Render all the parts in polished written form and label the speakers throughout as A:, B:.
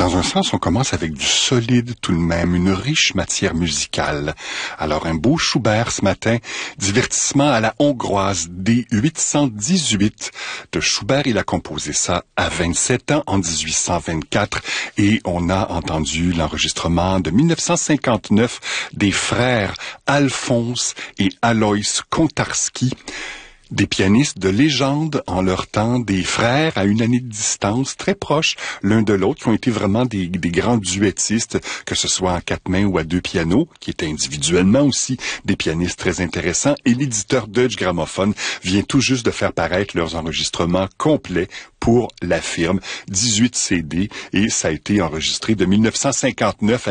A: Dans un sens, on commence avec du solide tout de même, une riche matière musicale. Alors, un beau Schubert ce matin, divertissement à la hongroise D818 de Schubert. Il a composé ça à 27 ans, en 1824, et on a entendu l'enregistrement de 1959 des frères Alphonse et Alois Kontarski. Des pianistes de légende en leur temps, des frères à une année de distance, très proches l'un de l'autre, qui ont été vraiment des grands duettistes, que ce soit en quatre mains ou à deux pianos, qui étaient individuellement aussi des pianistes très intéressants. Et l'éditeur Deutsche Grammophon vient tout juste de faire paraître leurs enregistrements complets pour la firme, 18 CD, et ça a été enregistré de 1959 à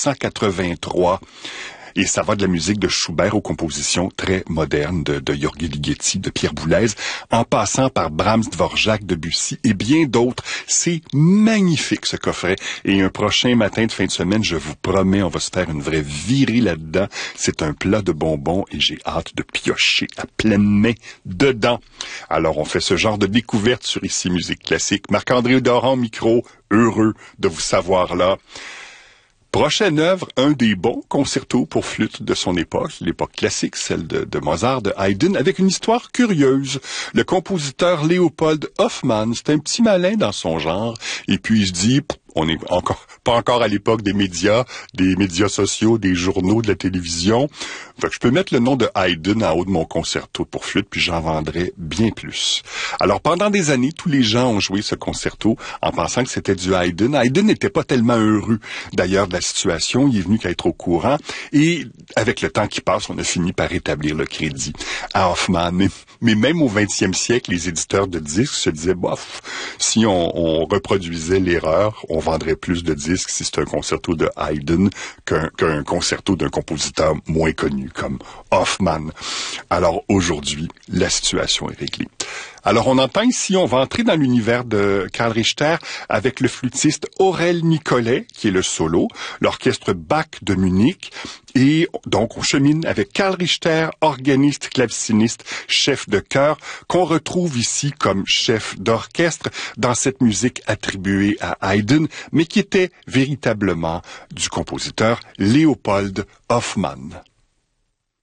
A: 1983. Et ça va de la musique de Schubert aux compositions très modernes de György Ligeti, de Pierre Boulez, en passant par Brahms, Dvorak, Debussy et bien d'autres. C'est magnifique, ce coffret. Et un prochain matin de fin de semaine, je vous promets, on va se faire une vraie virée là-dedans. C'est un plat de bonbons et j'ai hâte de piocher à pleine main dedans. Alors, on fait ce genre de découverte sur Ici Musique Classique. Marc-André Doran, micro, heureux de vous savoir là. Prochaine œuvre, un des bons concertos pour flûte de son époque, l'époque classique, celle de Mozart, de Haydn, avec une histoire curieuse. Le compositeur Leopold Hoffmann, c'est un petit malin dans son genre, et puis il se dit, on est pas encore à l'époque des médias sociaux, des journaux, de la télévision. Fait que je peux mettre le nom de Haydn en haut de mon concerto pour flûte, puis j'en vendrai bien plus. Alors, pendant des années, tous les gens ont joué ce concerto en pensant que c'était du Haydn. Haydn n'était pas tellement heureux, d'ailleurs, de la situation. Il est venu qu'à être au courant. Et avec le temps qui passe, on a fini par établir le crédit à Hoffmann. Mais même au 20e siècle, les éditeurs de disques se disaient, bof, si on reproduisait l'erreur, on vendrait plus de disques si c'est un concerto de Haydn qu'un concerto d'un compositeur moins connu comme Hoffmann. Alors aujourd'hui, la situation est réglée. Alors on entend ici, on va entrer dans l'univers de Karl Richter avec le flûtiste Aurel Nicolet, qui est le solo, l'orchestre Bach de Munich, et donc on chemine avec Karl Richter, organiste, claveciniste, chef de chœur, qu'on retrouve ici comme chef d'orchestre dans cette musique attribuée à Haydn, mais qui était véritablement du compositeur Leopold Hoffmann.